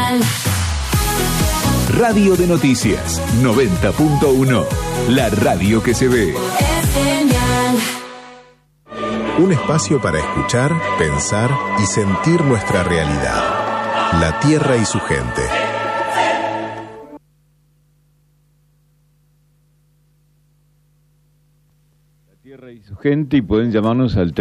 genial. Radio de Noticias 90.1, la radio que se ve. Es genial. Un espacio para escuchar, pensar y sentir nuestra realidad. La tierra y su gente. La tierra y su gente, y pueden llamarnos al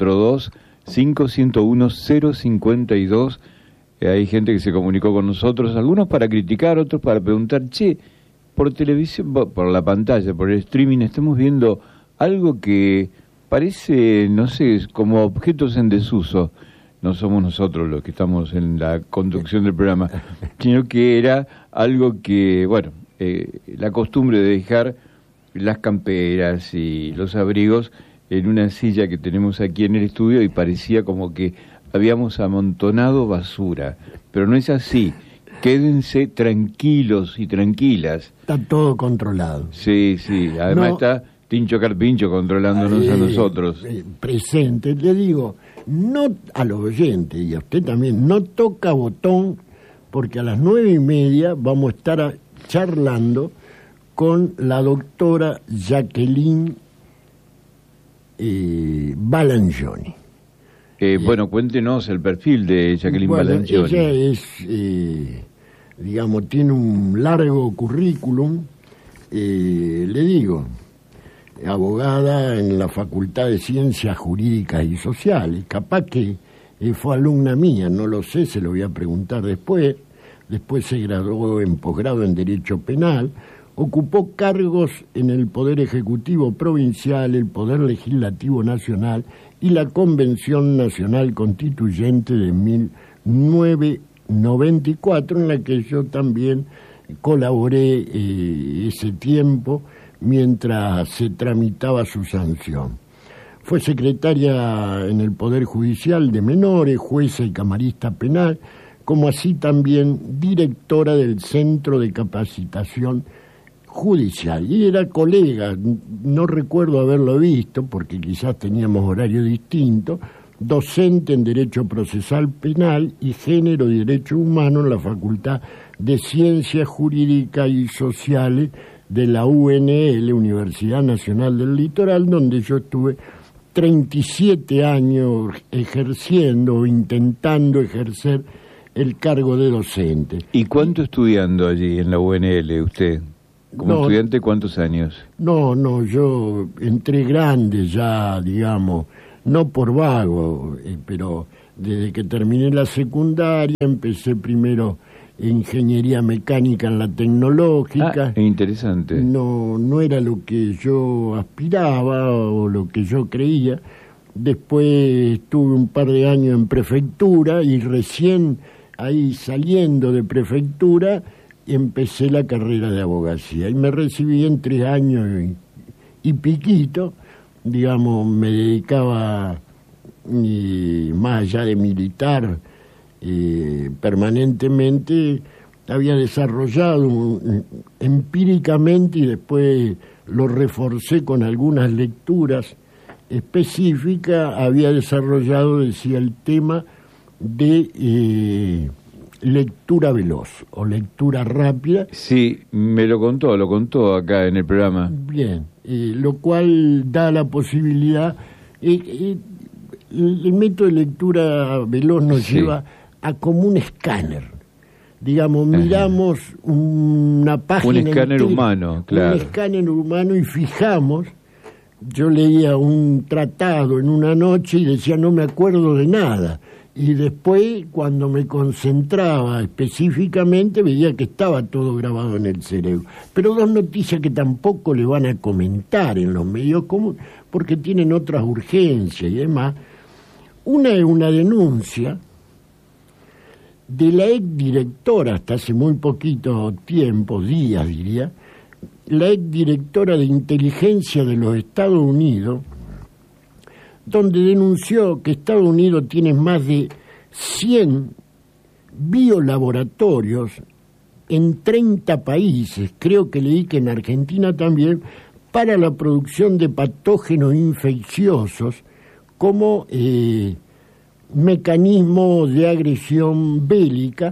342-501-052. Hay gente que se comunicó con nosotros, algunos para criticar, otros para preguntar, che, por televisión, por la pantalla, por el streaming, estamos viendo algo que parece, no sé, como objetos en desuso. No somos nosotros los que estamos en la conducción del programa, sino que era algo que, bueno, la costumbre de dejar las camperas y los abrigos en una silla que tenemos aquí en el estudio, y parecía como que habíamos amontonado basura, pero no es así. Quédense tranquilos y tranquilas. Está todo controlado. Sí, además está Tincho Carpincho controlándonos a nosotros. Presente, le digo, no a los oyentes y a usted también, no toca botón, porque a las 9:30 vamos a estar charlando con la doctora Jacqueline Balangioni. Bueno, cuéntenos el perfil de Jacqueline Balangioni. Ella es, digamos, tiene un largo currículum, le digo, abogada en la Facultad de Ciencias Jurídicas y Sociales, capaz que fue alumna mía, no lo sé, se lo voy a preguntar después se graduó en posgrado en Derecho Penal, ocupó cargos en el Poder Ejecutivo Provincial, el Poder Legislativo Nacional y la Convención Nacional Constituyente de 1994, en la que yo también colaboré ese tiempo mientras se tramitaba su sanción. Fue secretaria en el Poder Judicial de Menores, jueza y camarista penal, como así también directora del Centro de Capacitación Judicial, y era colega, no recuerdo haberlo visto porque quizás teníamos horario distinto, docente en Derecho Procesal Penal y Género y Derecho Humano en la Facultad de Ciencias Jurídicas y Sociales de la UNL, Universidad Nacional del Litoral, donde yo estuve 37 años ejerciendo o intentando ejercer el cargo de docente. ¿Y cuánto estudiando allí en la UNL usted? Como estudiante, ¿cuántos años? No, yo entré grande ya, digamos, no por vago, pero desde que terminé la secundaria empecé primero ingeniería mecánica en la tecnológica. Interesante. No era lo que yo aspiraba o lo que yo creía. Después estuve un par de años en prefectura y recién ahí saliendo de prefectura empecé la carrera de abogacía y me recibí en 3 años y piquito, digamos, me dedicaba, más allá de militar, permanentemente, había desarrollado empíricamente y después lo reforcé con algunas lecturas específicas, había desarrollado, decía, el tema de lectura veloz o lectura rápida. Sí, me lo contó acá en el programa. Bien, lo cual da la posibilidad, el método de lectura veloz nos lleva a como un escáner. Digamos, miramos una página. Un escáner humano, claro. Un escáner humano y fijamos. Yo leía un tratado en una noche y decía, no me acuerdo de nada. Y después, cuando me concentraba específicamente, veía que estaba todo grabado en el cerebro. Pero 2 noticias que tampoco le van a comentar en los medios comunes, porque tienen otras urgencias y demás. Una es una denuncia de la exdirectora, hasta hace muy poquito tiempo, días diría, la exdirectora de inteligencia de los Estados Unidos, donde denunció que Estados Unidos tiene más de 100 biolaboratorios en 30 países, creo que leí que en Argentina también, para la producción de patógenos infecciosos como mecanismo de agresión bélica,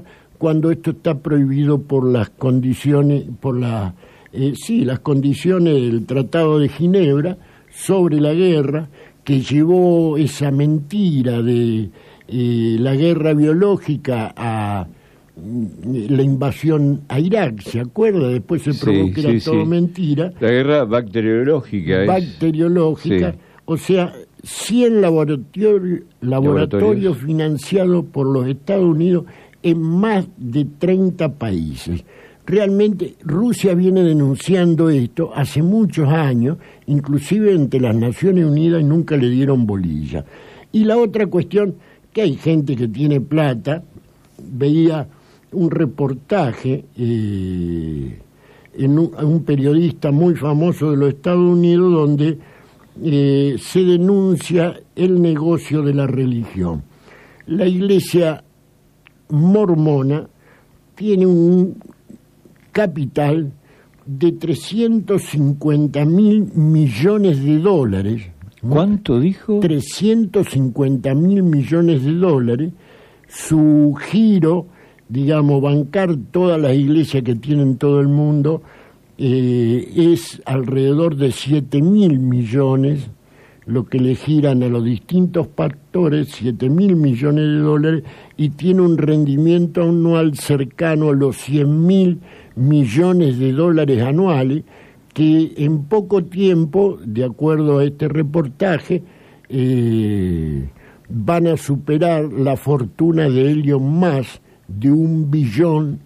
cuando esto está prohibido por las condiciones, las condiciones del Tratado de Ginebra sobre la guerra, que llevó esa mentira de la guerra biológica a la invasión a Irak, ¿se acuerda? Después se probó que era todo mentira. La guerra bacteriológica. Bacteriológica, o sea, 100 laboratorios financiados por los Estados Unidos en más de 30 países. Realmente Rusia viene denunciando esto hace muchos años, inclusive entre las Naciones Unidas, y nunca le dieron bolilla. Y la otra cuestión, que hay gente que tiene plata. Veía un reportaje en un periodista muy famoso de los Estados Unidos donde se denuncia el negocio de la religión. La iglesia mormona tiene un capital de 350.000 millones de dólares. ¿Cuánto dijo? 350.000 millones de dólares. Su giro, digamos, bancar todas las iglesias que tienen todo el mundo, es alrededor de 7.000 millones, lo que le giran a los distintos pastores, 7.000 millones de dólares, y tiene un rendimiento anual cercano a los 100.000 millones de dólares anuales, que en poco tiempo, de acuerdo a este reportaje, van a superar la fortuna de Elon Musk de $1 billón.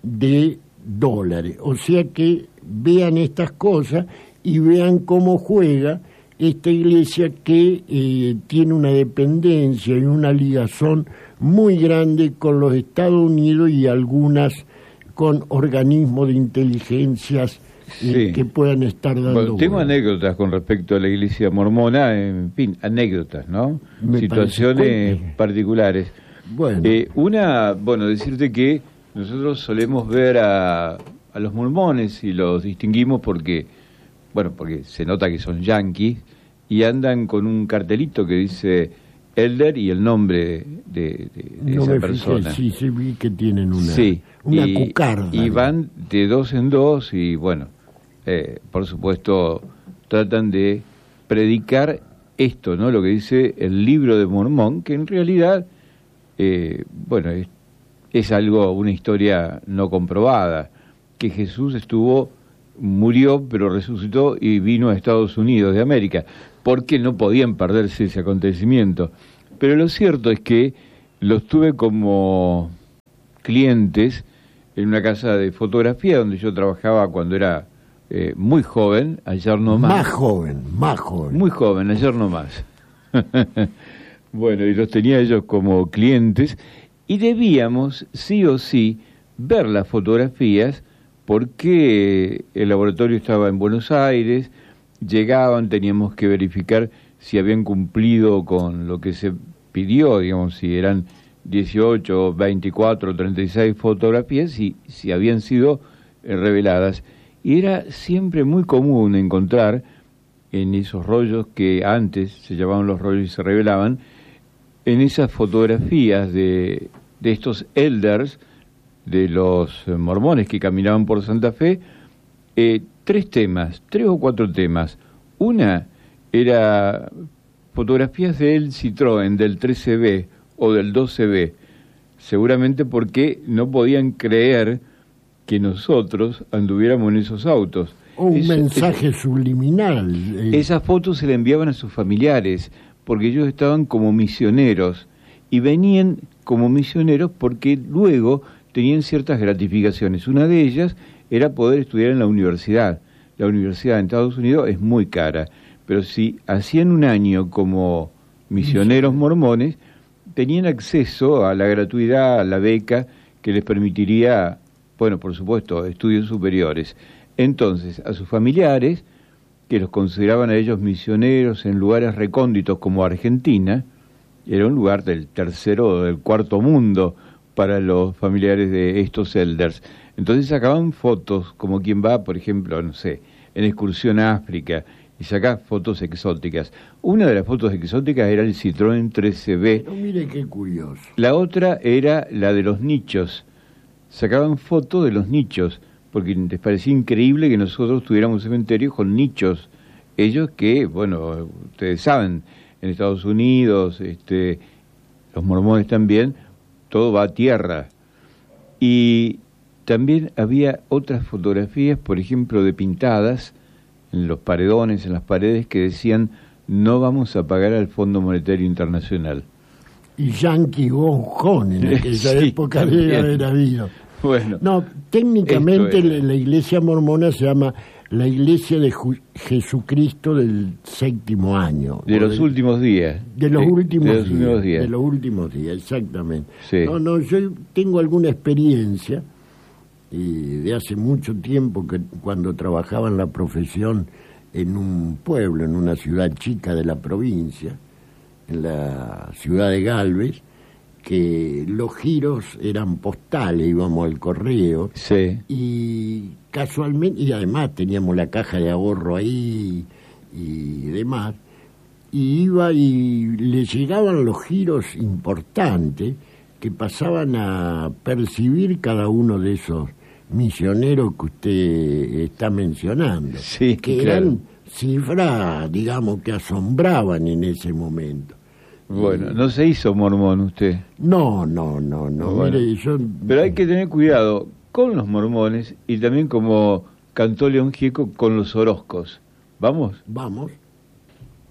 O sea que vean estas cosas y vean cómo juega esta iglesia que tiene una dependencia y una ligazón muy grande con los Estados Unidos y algunas con organismos de inteligencias que puedan estar dando. Bueno, tengo anécdotas con respecto a la iglesia mormona, en fin, anécdotas, ¿no? Situaciones particulares. Bueno. Decirte que nosotros solemos ver a los mormones y los distinguimos porque se nota que son yanquis y andan con un cartelito que dice Elder y el nombre de esa persona. Sí, vi que tienen una cucarda. Y van de dos en dos y por supuesto tratan de predicar esto, ¿no? Lo que dice el Libro de Mormón, que en realidad es una historia no comprobada, que Jesús murió, pero resucitó y vino a Estados Unidos de América, porque no podían perderse ese acontecimiento. Pero lo cierto es que los tuve como clientes en una casa de fotografía donde yo trabajaba cuando era muy joven, ayer no más. Más joven. Muy joven, ayer no más. Bueno, y los tenía ellos como clientes y debíamos, sí o sí, ver las fotografías porque el laboratorio estaba en Buenos Aires, llegaban, teníamos que verificar si habían cumplido con lo que se pidió, digamos, si eran 18, 24, 36 fotografías y si habían sido reveladas. Y era siempre muy común encontrar en esos rollos que antes se llamaban los rollos y se revelaban, en esas fotografías de estos elders, de los mormones que caminaban por Santa Fe, 3 o 4 temas. Una era fotografías del Citroën, del 13B o del 12B, seguramente porque no podían creer que nosotros anduviéramos en esos autos. Un mensaje subliminal. Esas fotos se le enviaban a sus familiares, porque ellos estaban como misioneros, y venían como misioneros porque luego tenían ciertas gratificaciones. Una de ellas era poder estudiar en la universidad. La universidad en Estados Unidos es muy cara, pero si hacían un año como misioneros mormones, tenían acceso a la gratuidad, a la beca, que les permitiría, por supuesto, estudios superiores. Entonces, a sus familiares, que los consideraban a ellos misioneros en lugares recónditos como Argentina, era un lugar del tercero o del cuarto mundo para los familiares de estos elders. Entonces sacaban fotos, como quien va, por ejemplo, en excursión a África, y saca fotos exóticas. Una de las fotos exóticas era el Citroën 13B. Pero mire qué curioso. La otra era la de los nichos sacaban fotos de los nichos, porque les parecía increíble que nosotros tuviéramos cementerios con nichos. Ellos que, bueno, ustedes saben, en Estados Unidos, los mormones también, todo va a tierra. Y también había otras fotografías, por ejemplo, de pintadas en los paredones, en las paredes, que decían: no vamos a pagar al Fondo Monetario Internacional. Y Yankee Gonjón en aquella época también debe haber habido. Bueno, no, técnicamente la iglesia mormona se llama la Iglesia de Jesucristo del séptimo año. De los últimos días. De los últimos días. De los últimos días, exactamente. Sí. No, yo tengo alguna experiencia de hace mucho tiempo, que cuando trabajaba en la profesión en un pueblo, en una ciudad chica de la provincia, en la ciudad de Galvez, que los giros eran postales, íbamos al correo, sí, y casualmente, y además teníamos la caja de ahorro ahí y demás, y iba y le llegaban los giros importantes que pasaban a percibir cada uno de esos misioneros que usted está mencionando, sí, que claro, eran cifras, digamos, que asombraban en ese momento. Bueno, no se hizo mormón usted. No, Bueno, mire, yo... pero hay que tener cuidado con los mormones y también, como cantó León Gieco, con los orozcos. ¿Vamos? Vamos.